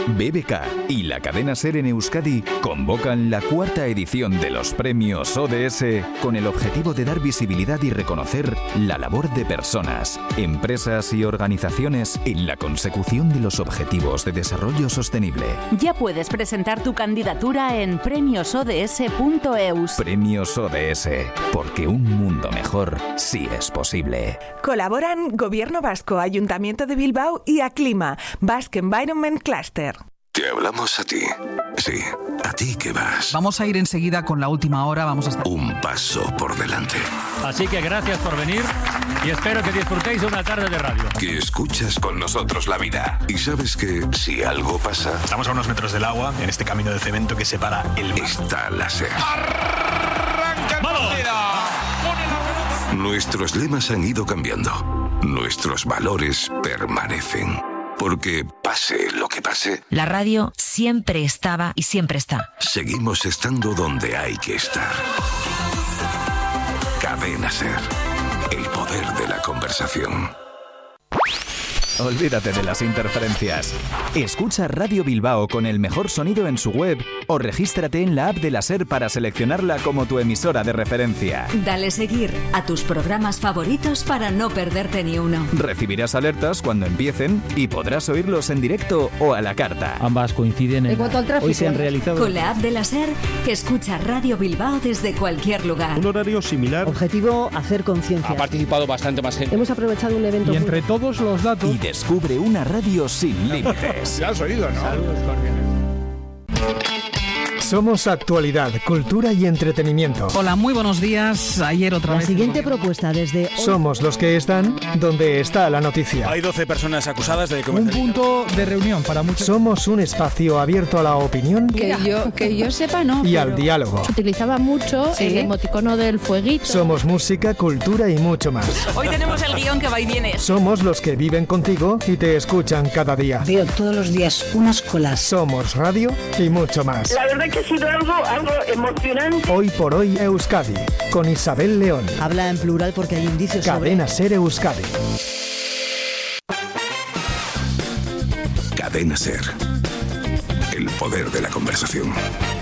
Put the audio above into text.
BBK y la cadena SER en Euskadi convocan la 4ª edición de los premios ODS con el objetivo de dar visibilidad y reconocer la labor de personas, empresas y organizaciones en la consecución de los objetivos de desarrollo sostenible. Ya puedes presentar tu candidatura en premiosods.eus. Premios ODS, porque un mundo mejor sí es posible. Colaboran Gobierno Vasco, Ayuntamiento de Bilbao y Aclima, Basque Environment Cluster. Te hablamos a ti. Sí, a ti que vas. Vamos a ir enseguida con la última hora. Vamos a estar un paso por delante. Así que gracias por venir y espero que disfrutéis de una tarde de radio. Que escuchas con nosotros la vida. Y sabes que si algo pasa... Estamos a unos metros del agua, en este camino de cemento que separa el mar. Está la SER. ¡Arranca el partido! Nuestros lemas han ido cambiando. Nuestros valores permanecen. Porque pase lo que pase, la radio siempre estaba y siempre está. Seguimos estando donde hay que estar. Cadena SER. El poder de la conversación. Olvídate de las interferencias. Escucha Radio Bilbao con el mejor sonido en su web o regístrate en la app de la SER para seleccionarla como tu emisora de referencia. Dale seguir a tus programas favoritos para no perderte ni uno. Recibirás alertas cuando empiecen y podrás oírlos en directo o a la carta. Ambas coinciden en cuanto al tráfico. Hoy se han realizado. Con la app de la SER, escucha Radio Bilbao desde cualquier lugar. Un horario similar. Objetivo, hacer conciencia. Ha participado bastante más gente. Hemos aprovechado un evento. Y entre todos los datos. Y descubre una radio sin límites. Ya has oído, ¿no? Saludos cordiales. Somos actualidad, cultura y entretenimiento. Hola, muy buenos días. Ayer otra vez. La siguiente propuesta desde hoy. Somos los que están donde está la noticia. Hay 12 personas acusadas de Un punto de reunión para muchos. Somos un espacio abierto a la opinión. Que yo sepa, no. Y al diálogo. Se utilizaba mucho el emoticono del fueguito. Somos música, cultura y mucho más. Hoy tenemos el guión que va y viene. Somos los que viven contigo y te escuchan cada día. Veo todos los días unas colas. Somos radio y mucho más. La verdad que ha sido algo emocionante. Hoy por hoy Euskadi, con Isabel León. Habla en plural porque hay indicios Cadena SER Euskadi. Cadena SER. El poder de la conversación.